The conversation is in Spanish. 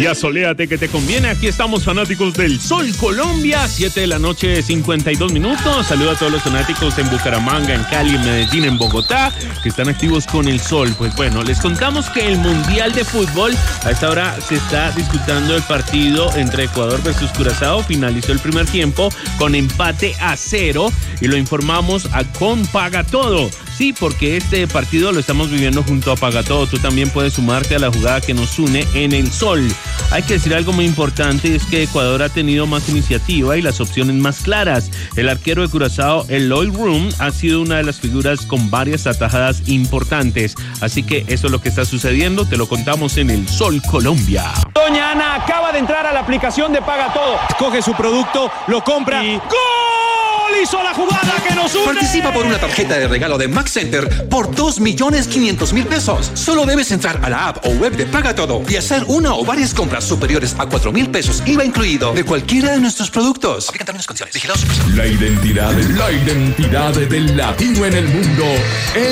Y asoléate que te conviene. Aquí estamos, fanáticos del Sol Colombia, 7 de la noche, 52 minutos. Saludo a todos los fanáticos en Bucaramanga, en Cali, en Medellín, en Bogotá, que están activos con el Sol. Pues bueno, les contamos que el Mundial de Fútbol, a esta hora se está disputando el partido entre Ecuador versus Curazao. Finalizó el primer tiempo con empate a 0 y lo informamos con Paga Todo. Sí, porque este partido lo estamos viviendo junto a Paga Todo. Tú también puedes sumarte a la jugada que nos une en el Sol. Hay que decir algo muy importante, es que Ecuador ha tenido más iniciativa y las opciones más claras. El arquero de Curazao, Eloy Room, ha sido una de las figuras con varias atajadas importantes. Así que eso es lo que está sucediendo, te lo contamos en el Sol Colombia. Doña Ana acaba de entrar a la aplicación de Paga Todo. Coge su producto, lo compra y ¡gol! Hizo la jugada que nos une. Participa por una tarjeta de regalo de Max Center por 2.500.000 pesos. Solo debes entrar a la app o web de Paga Todo y hacer una o varias compras superiores a 4.000 pesos, IVA incluido, de cualquiera de nuestros productos. Aplican términos y condiciones. Vigilados. La identidad del latino en el mundo